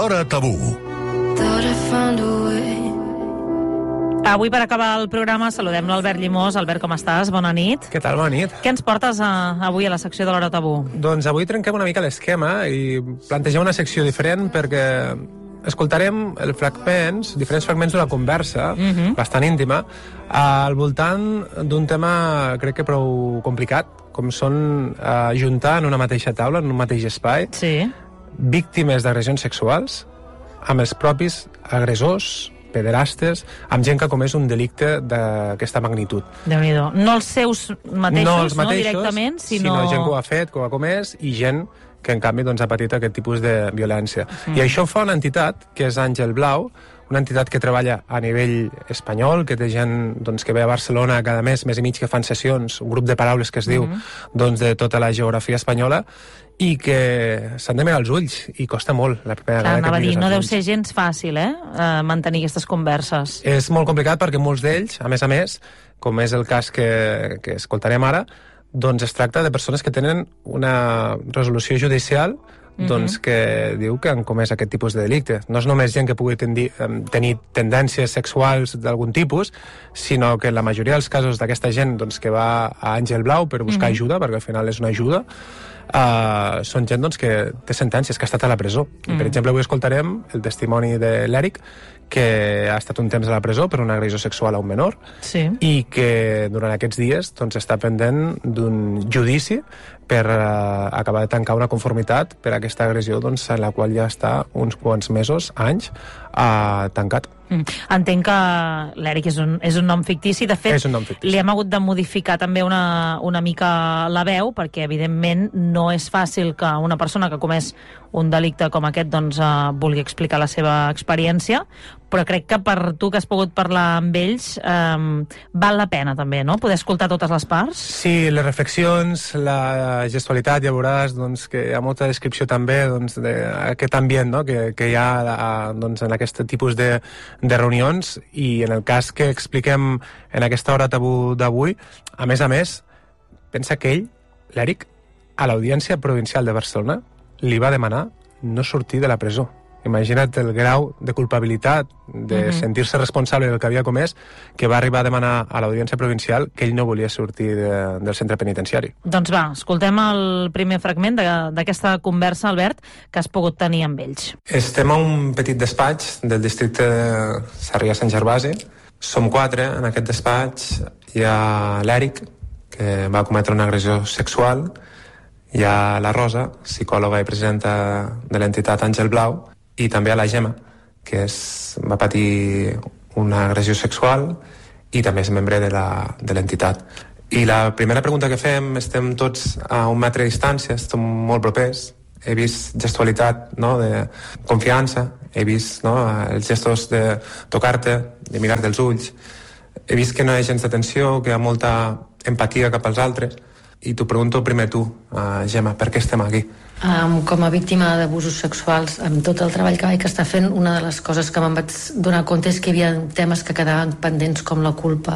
L'Hora Tabú. Avui, per acabar el programa, saludem l'Albert Llimós. Albert, com estàs? Bona nit. Què tal? Bona nit. Què ens portes avui a la secció de l'Hora Tabú? Doncs avui trenquem una mica l'esquema i plantegem una secció diferent perquè escoltarem diferents fragments d'una conversa bastant íntima al voltant d'un tema, crec que prou complicat, com són ajuntar en una mateixa taula, en un mateix espai, víctimes d'agressions sexuals amb els propis agressors, pederastes, amb gent que ha comès un delicte d'aquesta magnitud. Déu-n'hi-do. No els seus mateixos, no els mateixos, directament, sinó gent que ho ha fet, que ho ha comès, i gent que en canvi ha patit aquest tipus de violència. I això ho fa una entitat, que és Àngel Blau, una entitat que treballa a nivell espanyol, que té gent que ve a Barcelona cada mes i mig, que fan sessions, un grup de paraules que es diu de tota la geografia espanyola, i que s'han de mirar els ulls, i costa molt la primera vegada que mires els ulls. No deu ser gens fàcil, mantenir aquestes converses. És molt complicat perquè molts d'ells, a més, com és el cas que escoltarem ara, es tracta de persones que tenen una resolució judicial que diu que han comès aquest tipus de delicte. No és només gent que pugui tenir tendències sexuals d'algun tipus, sinó que en la majoria dels casos d'aquesta gent que va a Àngel Blau per buscar ajuda, perquè al final és una ajuda, són gent que té sentències, que ha estat a la presó. I, per exemple, avui escoltarem el testimoni de l'Eric, que ha estat un temps a la presó per una agressió sexual a un menor, i que durant aquests dies està pendent d'un judici per acabar de tancar una conformitat per aquesta agressió en la qual ja està uns quants mesos, anys, tancat. Entenc que l'Eric és un nom fictici. De fet, li hem hagut de modificar també una mica la veu, perquè evidentment no és fàcil que una persona que ha comès un delicte com aquest vulgui explicar la seva experiència, però crec que per tu, que has pogut parlar amb ells, val la pena també, no?, poder escoltar totes les parts. Sí, les reflexions, la gestualitat, ja veuràs que hi ha molta descripció també d'aquest ambient que hi ha en aquest tipus de reunions, i en el cas que expliquem en aquesta Hora Tabú d'avui, a més, pensa que ell, l'Eric, a l'Audiència Provincial de Barcelona li va demanar no sortir de la presó. Imagina't el grau de culpabilitat, de sentir-se responsable del que havia comès, que va arribar a demanar a l'Audiència Provincial que ell no volia sortir del centre penitenciari. Doncs va, escoltem el primer fragment d'aquesta conversa, Albert, que has pogut tenir amb ells. Estem a un petit despatx del districte de Sarrià-Sant Gervasi. Som 4 en aquest despatx. Hi ha l'Eric, que va cometre una agressió sexual. Hi ha la Rosa, psicòloga i presidenta de l'entitat Àngel Blau, i també a la Gemma, que va patir una agressió sexual i també és membre de l'entitat. I la primera pregunta que fem, estem tots a 1 metre de distància, estem molt propers, he vist gestualitat, de confiança, he vist els gestos de tocar-te, de mirar-te els ulls, he vist que no hi ha gens de tensió, que hi ha molta empatia cap als altres, i t'ho pregunto primer tu, Gemma, per què estem aquí? Com a víctima d'abusos sexuals, amb tot el treball que vaig estar fent, una de les coses que me'n vaig donar compte és que hi havia temes que quedaven pendents, com la culpa.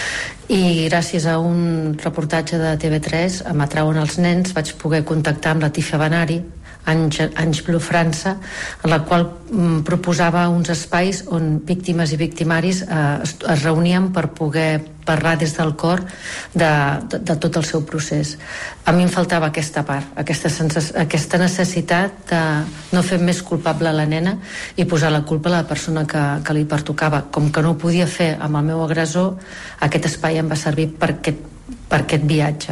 I gràcies a un reportatge de TV3, M'atrauen els nens, vaig poder contactar amb Latifa Benari, Anys Blau França, en la qual proposava uns espais on víctimes i victimaris es reunien per poder parlar des del cor de tot el seu procés. A mi em faltava aquesta part, aquesta necessitat de no fer més culpable la nena i posar la culpa a la persona que li pertocava. Com que no ho podia fer amb el meu agressor, aquest espai em va servir per aquest viatge.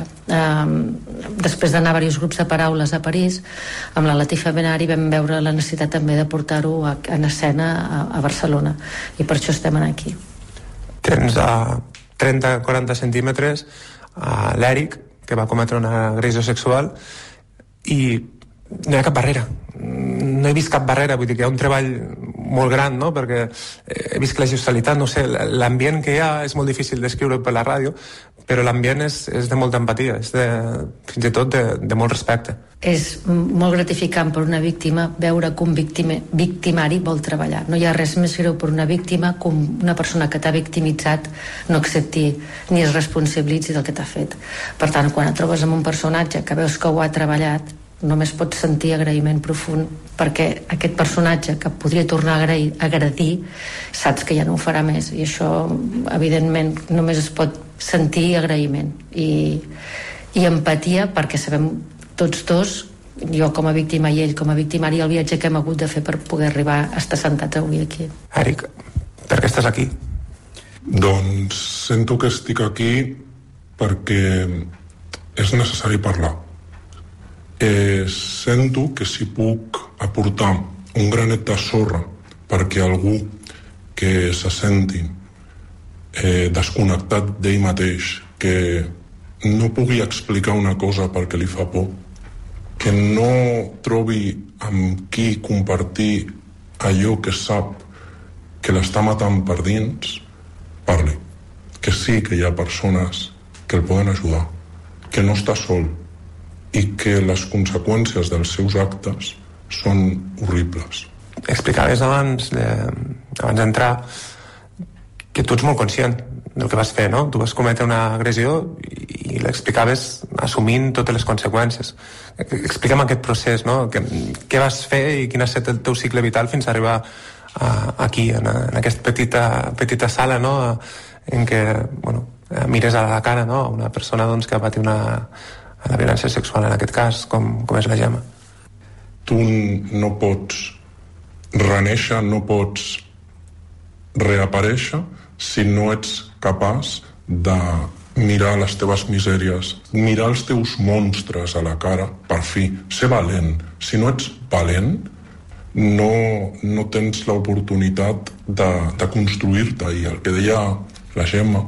Després d'anar a diversos grups de paraules a París, amb la Latifa Benari vam veure la necessitat també de portar-ho en escena a Barcelona, i per això estem aquí. Tens a 30-40 centímetres l'Eric, que va cometre una agressió sexual, i no hi ha cap barrera. No he vist cap barrera, vull dir que hi ha un treball molt gran, perquè he vist que la gestualitat, no sé, l'ambient que hi ha és molt difícil descriure per la ràdio, però l'ambient és de molta empatia, és fins i tot de molt respecte. És molt gratificant per una víctima veure que un victimari vol treballar. No hi ha res més greu per una víctima que una persona que t'ha victimitzat no accepti ni es responsabilitzi del que t'ha fet. Per tant, quan et trobes amb un personatge que veus que ho ha treballat només pots sentir agraïment profund, perquè aquest personatge que podria tornar a agredir saps que ja no ho farà més, i això evidentment només es pot sentir agraïment i empatia, perquè sabem tots dos, jo com a víctima i ell com a victimari, el viatge que hem hagut de fer per poder arribar a estar sentats avui aquí. Eric, per què estàs aquí? Doncs sento que estic aquí perquè és necessari parlar. Sento que si puc aportar un granet de sorra perquè algú que se senti desconnectat d'ell mateix, que no pugui explicar una cosa perquè li fa por, que no trobi amb qui compartir allò que sap que l'està matant per dins, parli. Que sí que hi ha persones que el poden ajudar, que no està sol i que les conseqüències dels seus actes són horribles. Explicaves abans d'entrar que tu ets molt conscient del que vas fer, no? Tu vas cometre una agressió i l'explicaves assumint totes les conseqüències. Explica'm aquest procés, no? Què vas fer i quin ha estat el teu cicle vital fins a arribar aquí, en aquesta petita sala, no? En què, mires a la cara, no? Una persona doncs, que va patir la violència sexual, en aquest cas, com és la Gemma. Tu no pots renéixer, no pots reaparèixer si no ets capaç de mirar les teves misèries, mirar els teus monstres a la cara, per fi, ser valent. Si no ets valent, no tens l'oportunitat de construir-te. I el que deia la Gemma,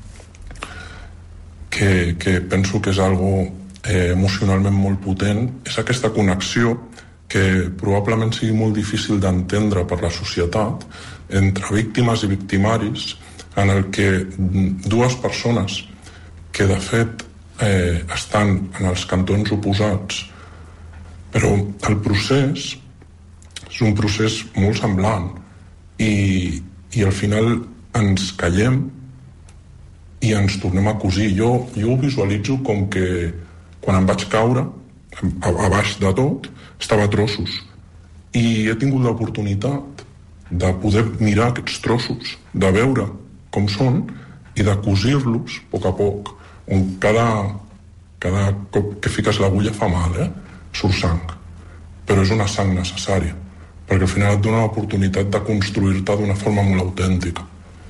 que penso que és algo emocionalment molt potent, és aquesta connexió que probablement sigui molt difícil d'entendre per la societat entre víctimes i victimaris, en el que dues persones que de fet estan en els cantons oposats, però el procés és un procés molt semblant i al final ens callem i ens tornem a cosir. Jo ho visualitzo com que quan em vaig caure, a baix de tot, estava a trossos. I he tingut l'oportunitat de poder mirar aquests trossos, de veure com són i de cosir-los a poc, on cada cop que fiques l'agulla fa mal, surt sang. Però és una sang necessària, perquè al final et dona l'oportunitat de construir-te d'una forma molt autèntica.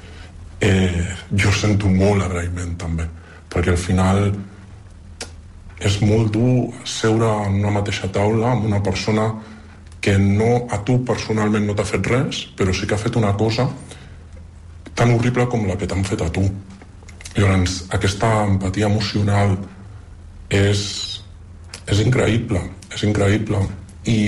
Jo sento molt agraïment també, perquè al final és molt dur seure en una mateixa taula amb una persona que a tu personalment no t'ha fet res, però sí que ha fet una cosa tan horrible com la que t'han fet a tu. Llavors, aquesta empatia emocional és increïble, i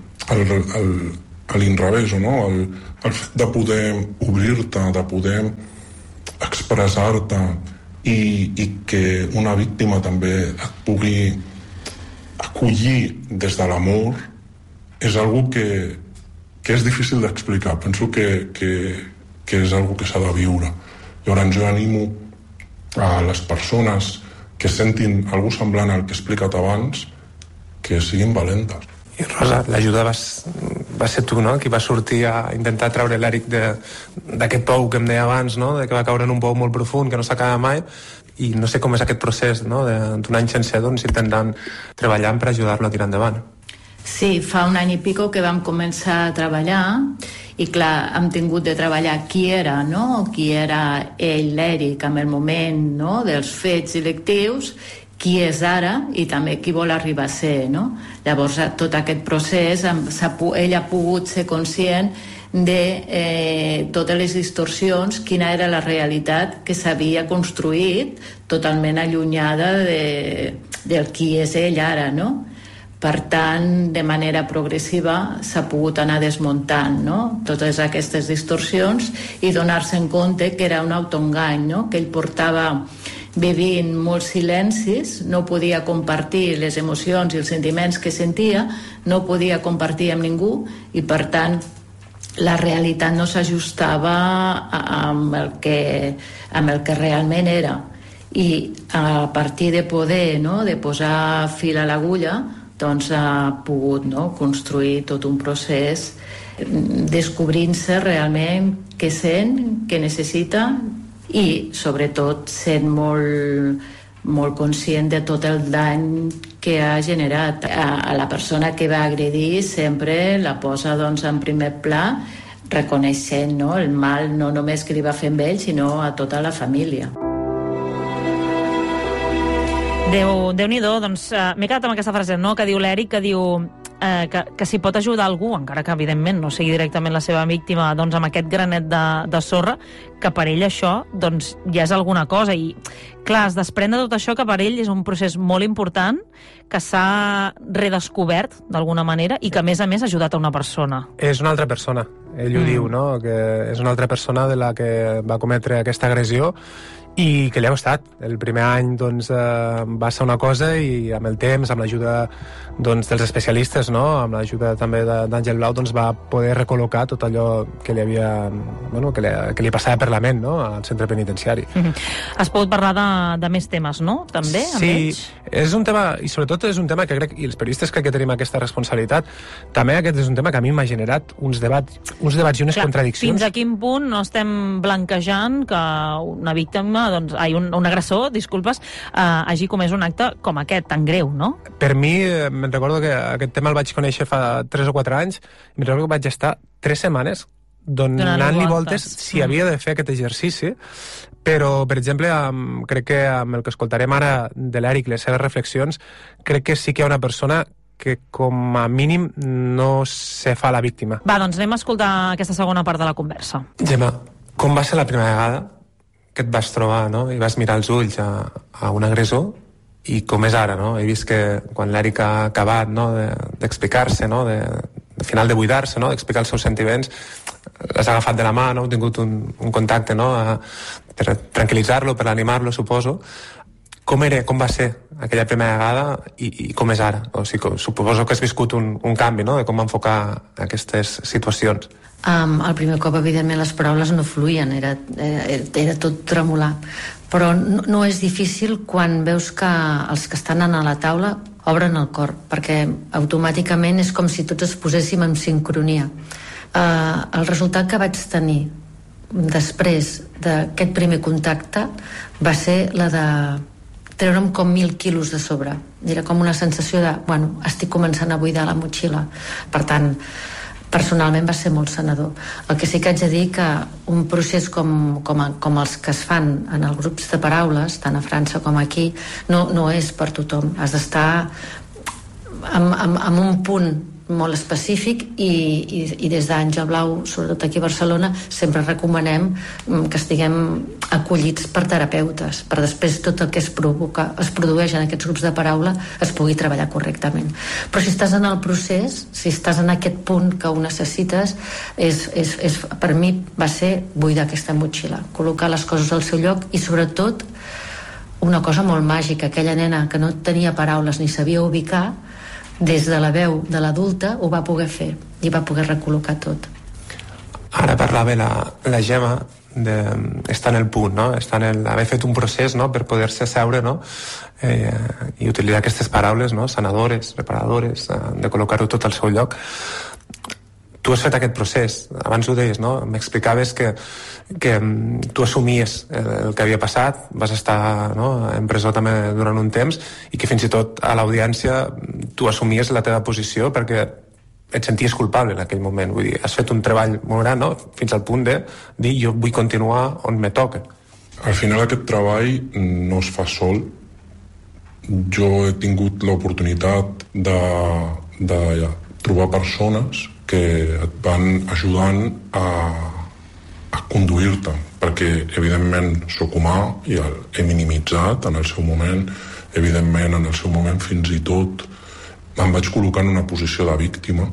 a l'inrevés, no? El fet de poder obrir-te, de poder expressar-te i que una víctima també et pugui acollir des de l'amor és algo que és difícil d'explicar. Penso que és algo que s'ha de viure. Llavors jo animo a les persones que sentin algú semblant al que he explicat abans, que siguin valentes. I Rosa, l'ajuda va ser tu, no?, qui va sortir a intentar treure l'Eric d'aquest pou que em deia abans, no?, de que va caure en un pou molt profund, que no s'acaba mai, i no sé com és aquest procés, no?, d'un any sencer, doncs, intentant treballar per ajudar-lo a tirar endavant. Sí, fa un any i pico que vam començar a treballar i clar, hem tingut de treballar qui era, no?, qui era ell, l'Eric, en el moment, no?, dels fets delictius, qui és ara i també qui vol arribar a ser, no? Llavors, tot aquest procés, ell ha pogut ser conscient de totes les distorsions, quina era la realitat que s'havia construït, totalment allunyada del qui és ell ara, no? Per tant, de manera progressiva s'ha pogut anar desmuntant, no?, totes aquestes distorsions i donar-se en compte que era un autoengany, no?, que ell portava vivint molts silencis, no podia compartir les emocions i els sentiments que sentia, no podia compartir amb ningú i per tant la realitat no s'ajustava amb el que realment era. I a partir de poder, no?, de posar fil a l'agulla, doncs ha pogut construir tot un procés descobrint-se realment què sent, què necessita i sobretot sent molt conscient de tot el dany que ha generat. A la persona que va agredir sempre la posa en primer pla, reconeixent el mal no només que li va fer amb ell, sinó a tota la família. Déu-n'hi-do, doncs m'he quedat amb aquesta frase que diu l'Eric, que diu que si pot ajudar algú, encara que evidentment no sigui directament la seva víctima, doncs amb aquest granet de sorra, que per ell això doncs ja és alguna cosa. I clar, es desprèn de tot això que per ell és un procés molt important, que s'ha redescobert d'alguna manera i que a més ha ajudat a una persona. És una altra persona, ell ho diu, no? Que és una altra persona de la que va cometre aquesta agressió i que li ha costat. El primer any doncs, va ser una cosa i amb el temps, amb l'ajuda dels especialistes, amb l'ajuda també d'Àngel Blau, doncs va poder recol·locar tot allò que li havia, que li passava per la ment al centre penitenciari. Has pogut parlar de més temes, no? També, amb ells? Sí, és un tema, i sobretot és un tema que crec, i els periodistes crec que tenim aquesta responsabilitat, també aquest és un tema que a mi m'ha generat uns debats i unes contradiccions. Fins a quin punt no estem blanquejant que una víctima, un agressor, disculpes, hagi comès un acte com aquest, tan greu, no? Per mi, me'n recordo que aquest tema el vaig conèixer fa 3 o 4 anys, i me'n recordo que vaig estar 3 setmanes donant-li voltes si havia de fer aquest exercici, però, per exemple, crec que amb el que escoltarem ara de l'Eric, les seves reflexions, crec que sí que hi ha una persona que com a mínim no se fa la víctima. Va, doncs anem a escoltar aquesta segona part de la conversa. Gemma, com va ser la primera vegada que et vas trobar, i vas mirar els ulls a un agressor, i com és ara, He vist que quan l'Eric ha acabat d'explicar-se, al final de buidar-se, d'explicar els seus sentiments, l'has agafat de la mà, heu tingut un contacte per tranquil·litzar-lo, per animar-lo, suposo. Com va ser aquella primera vegada i com és ara? O sigui, suposo que has viscut un canvi, de com enfocar aquestes situacions. El primer cop, evidentment, les paraules no fluïen, era tot tremolar. Però no és difícil quan veus que els que estan a la taula obren el cor, perquè automàticament és com si tots es poséssim en sincronia. El resultat que vaig tenir després d'aquest primer contacte va ser la de treure'm com 1.000 quilos de sobre. Era com una sensació de, estic començant a buidar la motxilla. Per tant, personalment va ser molt sanador. El que sí que haig de dir que un procés com els que es fan en els grups de paraules, tant a França com aquí, no és per tothom. Has d'estar en un punt molt específic i des d'Àngel Blau, sobretot aquí a Barcelona, sempre recomanem que estiguem acollits per terapeutes, per després tot el que es produeix en aquests grups de paraula es pugui treballar correctament. Però si estàs en el procés, si estàs en aquest punt que ho necessites, per mi va ser buidar aquesta motxilla, col·locar les coses al seu lloc i sobretot una cosa molt màgica, aquella nena que no tenia paraules ni sabia ubicar, des de la veu de l'adulta ho va poder fer i va poder recol·locar tot. Ara parlava la Gemma d'estar en el punt, haver fet un procés per poder-se asseure i utilitzar aquestes paraules sanadores, reparadores, de col·locar-ho tot al seu lloc. Tu has fet aquest procés, abans ho deies, m'explicaves que tu assumies el que havia passat, vas estar en presó també durant un temps i que fins i tot a l'audiència tu assumies la teva posició perquè et senties culpable en aquell moment. Vull dir, has fet un treball molt gran, fins al punt de dir jo vull continuar on me toca. Al final aquest treball no es fa sol. Jo he tingut l'oportunitat de trobar persones que et van ajudant a conduir-te, perquè evidentment sóc humà i he minimitzat en el seu moment, evidentment en el seu moment fins i tot em vaig col·locar en una posició de víctima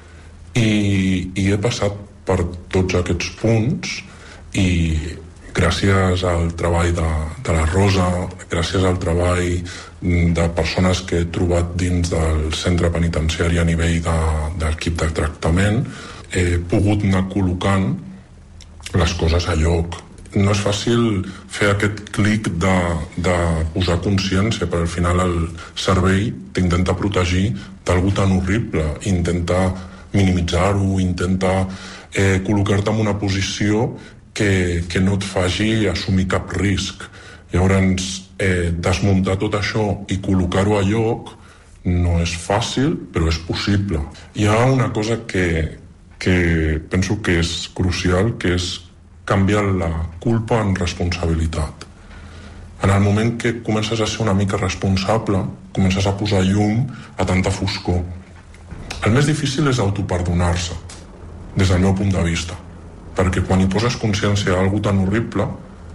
i he passat per tots aquests punts i gràcies al treball de la Rosa, gràcies al treball de persones que he trobat dins del centre penitenciari a nivell de l'equip de tractament, he pogut anar col·locant les coses a lloc. no és fàcil fer aquest clic de posar consciència, però al final el cervell t'intenta protegir d'algú tan horrible, intenta minimitzar-ho, intenta col·locar-te en una posició que no et faci assumir cap risc. Llavors, desmuntar tot això i col·locar-ho a lloc no és fàcil, però és possible. Hi ha una cosa que penso que és crucial, que és canviar la culpa en responsabilitat. En el moment que comences a ser una mica responsable, comences a posar llum a tanta foscor. El més difícil és autoperdonar-se, des del meu punt de vista, perquè quan hi poses consciència a algú tan horrible,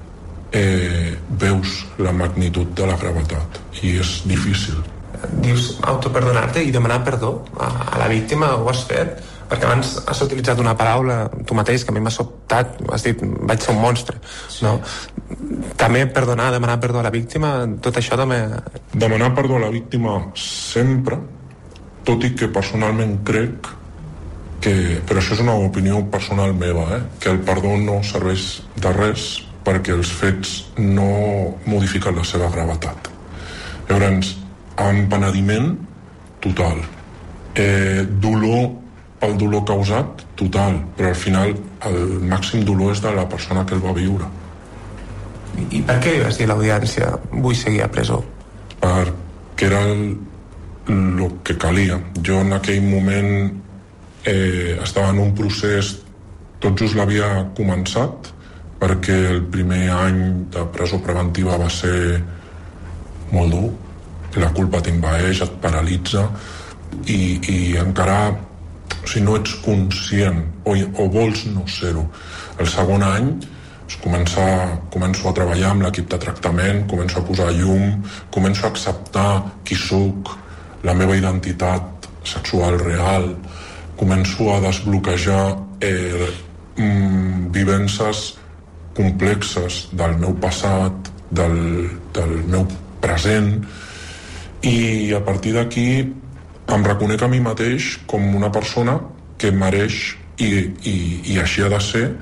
veus la magnitud de la gravetat, i és difícil. Dius autoperdonar-te i demanar perdó a la víctima, ho has fet? Perquè abans has utilitzat una paraula, tu mateix, que a mi m'ha sobtat, has dit, vaig ser un monstre, no? També perdonar, demanar perdó a la víctima, tot això també... Demanar perdó a la víctima sempre, tot i que personalment crec que, però això és una opinió personal meva, que el perdó no serveix de res perquè els fets no modifiquen la seva gravetat. Llavors, empenediment total, dolor pel dolor causat, total, però al final el màxim dolor és de la persona que el va viure. I per què vas dir a l'audiència vull seguir a presó? Perquè era el que calia. Jo en aquell moment estava en un procés, tot just l'havia començat, perquè el primer any de presó preventiva va ser molt dur, la culpa t'envaeix, et paralitza, i encara, si no ets conscient o vols no ser-ho, el segon any començo a treballar amb l'equip de tractament, començo a posar llum, començo a acceptar qui sóc, la meva identitat sexual real, començo a desbloquejar vivències complexes del meu passat, del meu present, i a partir d'aquí em reconec a mi mateix com una persona que mereix, i així ha de ser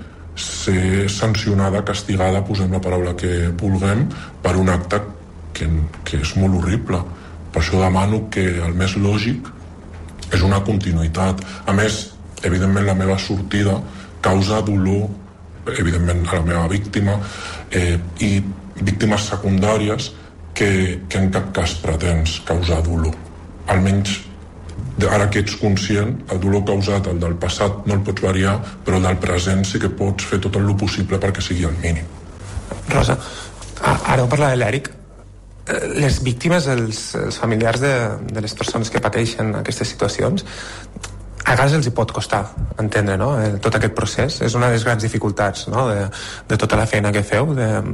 sancionada, castigada, posem la paraula que vulguem, per un acte que és molt horrible. Per això demano que el més lògic és una continuïtat. A més, evidentment la meva sortida causa dolor, evidentment a la meva víctima, i víctimes secundàries que en cap cas pretens causar dolor. Almenys ara que ets conscient, el dolor causat, el del passat, no el pots variar, però el del present sí que pots fer tot el possible perquè sigui el mínim. Rosa, ara ho parla de l'Èric. Les víctimes, els familiars de les persones que pateixen aquestes situacions, a vegades els hi pot costar entendre, no? Tot aquest procés és una de les grans dificultats, no? de tota la feina que feu,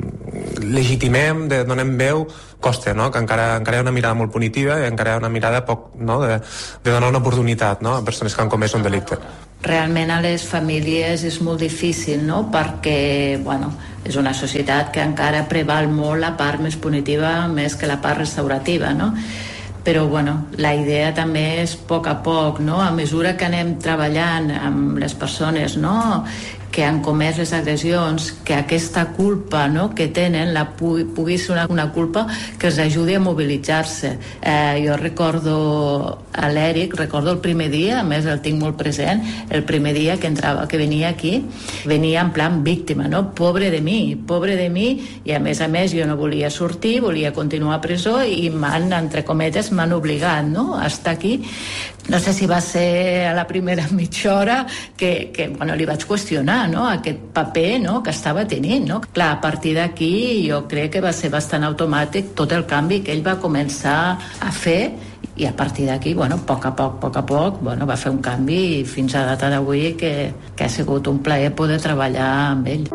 legitimem, donem veu, costa, no? Que encara hi ha una mirada molt punitiva i encara hi ha una mirada poc, no? de donar una oportunitat, no? A persones que han comès un delicte. Realment a les famílies és molt difícil, no? Perquè, bueno, és una societat que encara preval molt la part més punitiva més que la part restaurativa, no? Però bueno, la idea també és a poc, no? A mesura que anem treballant amb les persones, no?, que han comès les agressions, que aquesta culpa, no?, que tenen pugui ser una culpa que els ajudi a mobilitzar-se. Jo recordo a l'Èric, recordo el primer dia, a més el tinc molt present, el primer dia que venia aquí, venia en plan víctima, no? Pobre de mi, i a més jo no volia sortir, volia continuar a presó i entre cometes, m'han obligat, no?, a estar aquí. No sé si va ser a la primera mitja hora que li vaig qüestionar, no?, aquest paper, no?, que estava tenint, no? Clar, a partir d'aquí jo crec que va ser bastant automàtic tot el canvi que ell va començar a fer, i a partir d'aquí, bueno, a poc a poc, bueno, va fer un canvi fins a data d'avui que ha sigut un plaer poder treballar amb ell.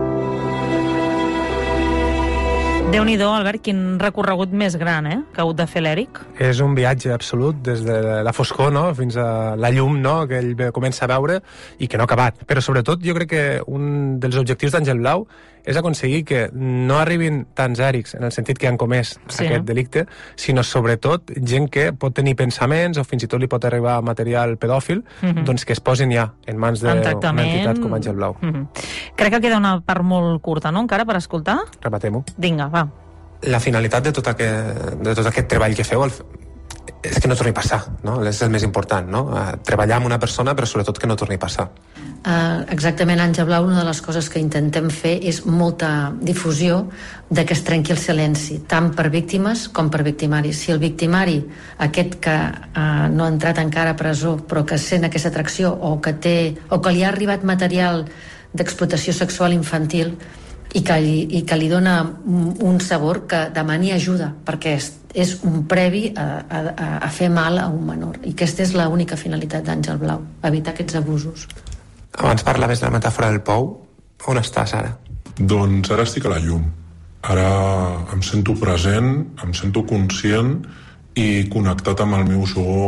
Déu-n'hi-do, Albert, quin recorregut més gran, que ha hagut de fer l'Èric. És un viatge absolut, des de la foscor, no?, fins a la llum, no?, que ell comença a veure i que no ha acabat. Però sobretot jo crec que un dels objectius d'Àngel Blau és aconseguir que no arribin tants Èrics, en el sentit que han comès aquest delicte, sinó sobretot gent que pot tenir pensaments o fins i tot li pot arribar material pedòfil, doncs que es posin ja en mans d'una entitat com Àngel Blau. Crec que queda una part molt curta, no?, encara per escoltar? Repetem-ho. Vinga, va. La finalitat de tot aquest treball que feu és que no torni a passar, no? És el més important, no? Treballar amb una persona, però sobretot que no torni a passar. Exactament, Àngel Blau, una de les coses que intentem fer és molta difusió de que es trenqui el silenci, tant per víctimes com per victimaris. Si el victimari, aquest que no ha entrat encara a presó, però que sent aquesta atracció o que li ha arribat material d'explotació sexual infantil i que li dona un sabor, que demani ajuda, perquè és un previ a fer mal a un menor. I aquesta és l'única finalitat d'Àngel Blau, evitar aquests abusos. Abans parlaves de la metàfora del pou. On estàs ara? Doncs ara estic a la llum. Ara em sento present, em sento conscient i connectat amb el meu jo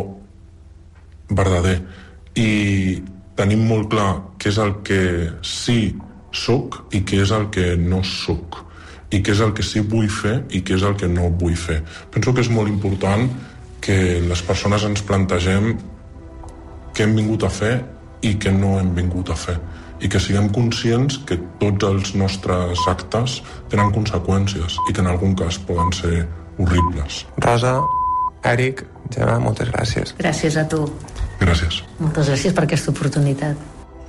verdader. I tenim molt clar què és el que sí soc i què és el que no soc, i què és el que sí vull fer i què és el que no vull fer. Penso que és molt important que les persones ens plantegem què hem vingut a fer i què no hem vingut a fer, i que siguem conscients que tots els nostres actes tenen conseqüències i que en algun cas poden ser horribles. Rosa, Èric, Gemma, moltes gràcies. Gràcies a tu. Gràcies. Moltes gràcies per aquesta oportunitat.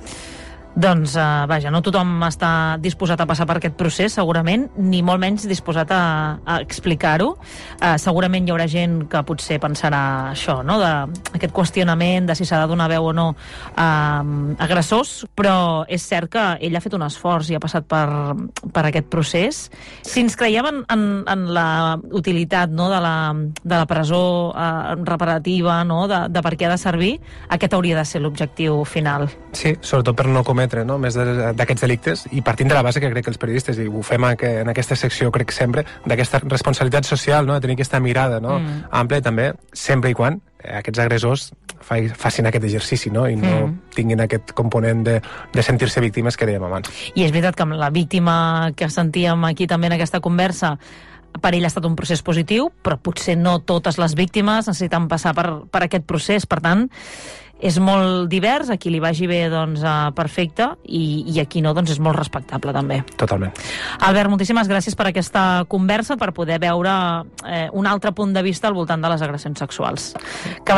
Doncs, vaja, no tothom està disposat a passar per aquest procés, segurament, ni molt menys disposat a explicar-ho. Segurament hi haurà gent que potser pensarà això, no?, d'aquest qüestionament de si s'ha de donar veu o no a agressors, però és cert que ell ha fet un esforç i ha passat per aquest procés. Si ens creiem en la utilitat, no?, de la presó reparativa, no?, de per què ha de servir, aquest hauria de ser l'objectiu final. Sí, sobretot per no cometre més d'aquests delictes, i partint de la base que crec que els periodistes, i ho fem en aquesta secció, crec sempre, d'aquesta responsabilitat social, no?, de tenir aquesta mirada, no?, àmplia, també, sempre i quan aquests agressors facin aquest exercici, no?, i no tinguin aquest component de sentir-se víctimes que dèiem abans. I és veritat que amb la víctima que sentíem aquí també en aquesta conversa, per ell ha estat un procés positiu, però potser no totes les víctimes necessiten passar per aquest procés. Per tant, és molt divers, a qui li vagi bé, doncs, perfecte, i a qui no, doncs és molt respectable, també. Totalment. Albert, moltíssimes gràcies per aquesta conversa, per poder veure un altre punt de vista al voltant de les agressions sexuals. Que